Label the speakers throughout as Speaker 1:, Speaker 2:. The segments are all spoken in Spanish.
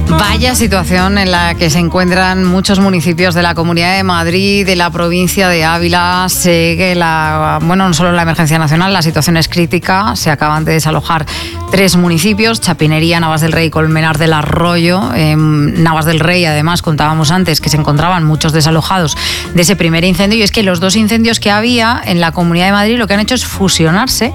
Speaker 1: Vaya situación en la que se encuentran muchos municipios de la Comunidad de Madrid, de la provincia de Ávila. Sigue no solo la emergencia nacional, la situación es crítica. Se acaban de desalojar 3 municipios, Chapinería, Navas del Rey y Colmenar del Arroyo. En Navas del Rey, además, contábamos antes que se encontraban muchos desalojados de ese primer incendio. Y es que los 2 incendios que había en la Comunidad de Madrid lo que han hecho es fusionarse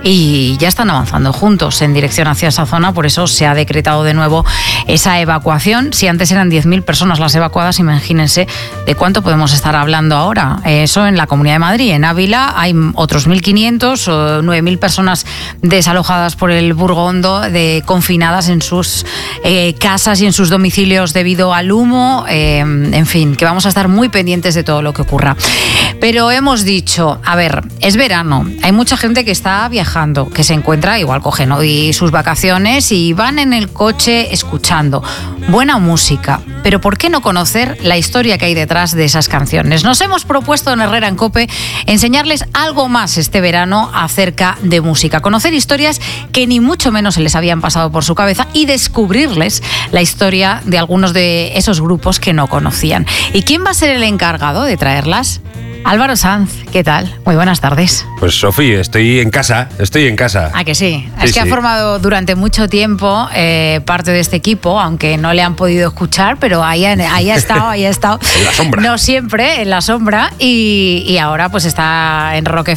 Speaker 1: y ya están avanzando juntos en dirección hacia esa zona. Por eso se ha decretado de nuevo esa evacuación. Si antes eran 10.000 personas las evacuadas, imagínense de cuánto podemos estar hablando ahora. Eso en la Comunidad de Madrid. En Ávila hay otros 1.500 o 9.000 personas desalojadas por el Burgondo, confinadas en sus casas y en sus domicilios debido al humo. En fin, que vamos a estar muy pendientes de todo lo que ocurra. Pero hemos dicho, a ver, es verano, hay mucha gente que está viajando, que se encuentra, igual cogen hoy sus vacaciones y van en el coche escuchando buena música, pero ¿por qué no conocer la historia que hay detrás de esas canciones? Nos hemos propuesto en Herrera en COPE enseñarles algo más este verano acerca de música, conocer historias que ni mucho menos se les habían pasado por su cabeza y descubrirles la historia de algunos de esos grupos que no conocían. ¿Y quién va a ser el encargado de traerlas? Álvaro Sanz, ¿qué tal? Muy buenas tardes.
Speaker 2: Pues Sofi, estoy en casa. ¿Ah, que sí?
Speaker 1: Es que ha formado durante mucho tiempo parte de este equipo, aunque no le han podido escuchar, pero ahí ha estado.
Speaker 2: En la sombra.
Speaker 1: No siempre, en la sombra, y ahora pues está en Rock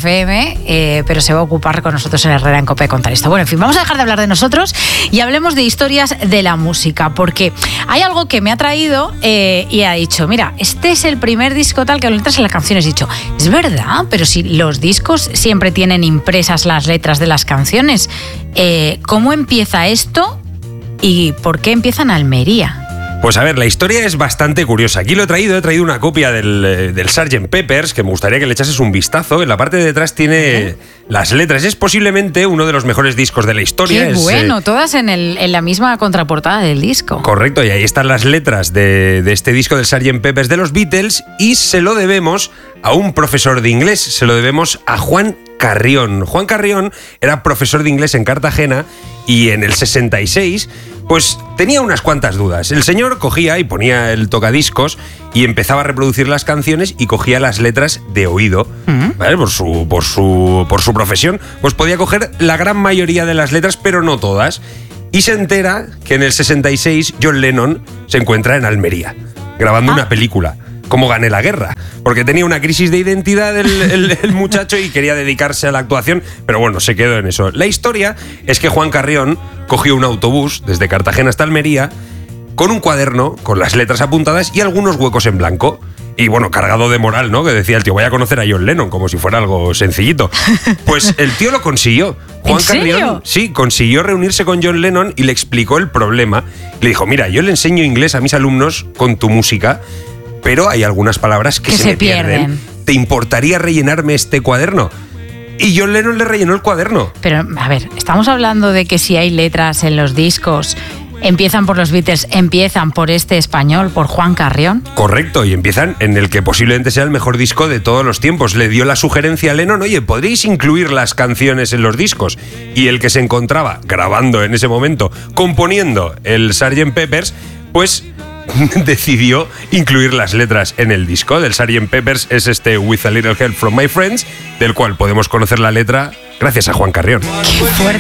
Speaker 1: FM, pero se va a ocupar con nosotros en Herrera en COPE contar esto. Bueno, en fin, vamos a dejar de hablar de nosotros y hablemos de historias de la música, porque hay algo que me ha traído y ha dicho, mira, este es el primer disco tal que lo entras en las canciones. He dicho, es verdad, pero si los discos siempre tienen impresas las letras de las canciones, ¿cómo empieza esto y por qué empieza en Almería?
Speaker 2: Pues a ver, la historia es bastante curiosa. Aquí he traído una copia del Sgt. Peppers, que me gustaría que le echases un vistazo. En la parte de detrás tiene las letras. Es posiblemente uno de los mejores discos de la historia.
Speaker 1: Qué bueno, todas en la misma contraportada del disco.
Speaker 2: Correcto, y ahí están las letras de este disco del Sgt. Peppers de los Beatles, y se lo debemos a un profesor de inglés, se lo debemos a Juan Carrión. Juan Carrión era profesor de inglés en Cartagena y en el 66 pues tenía unas cuantas dudas. El señor cogía y ponía el tocadiscos y empezaba a reproducir las canciones y cogía las letras de oído, ¿vale? Por su profesión, pues podía coger la gran mayoría de las letras, pero no todas. Y se entera que en el 66 John Lennon se encuentra en Almería, grabando una película. Cómo gané la guerra, porque tenía una crisis de identidad el muchacho y quería dedicarse a la actuación, pero bueno, se quedó en eso. La historia es que Juan Carrión cogió un autobús desde Cartagena hasta Almería con un cuaderno, con las letras apuntadas y algunos huecos en blanco. Y bueno, cargado de moral, ¿no? Que decía el tío, voy a conocer a John Lennon, como si fuera algo sencillito. Pues el tío lo consiguió. Juan Carrión, sí, consiguió reunirse con John Lennon y le explicó el problema. Le dijo, mira, yo le enseño inglés a mis alumnos con tu música, pero hay algunas palabras que se me pierden. ¿Te importaría rellenarme este cuaderno? Y John Lennon le rellenó el cuaderno.
Speaker 1: Pero, a ver, estamos hablando de que si hay letras en los discos, empiezan por los Beatles, empiezan por este español, por Juan Carrión.
Speaker 2: Correcto, y empiezan en el que posiblemente sea el mejor disco de todos los tiempos. Le dio la sugerencia a Lennon, oye, ¿podréis incluir las canciones en los discos? Y el que se encontraba grabando en ese momento, componiendo el Sgt. Peppers, pues decidió incluir las letras en el disco. Del Sgt. Peppers es este With a Little Help from My Friends, del cual podemos conocer la letra gracias a Juan Carrión.
Speaker 1: ¡Qué fuerte!